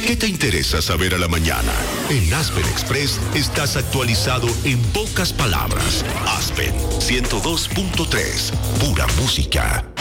¿Qué te interesa saber a la mañana? En Aspen Express estás actualizado en pocas palabras. Aspen 102.3, pura música.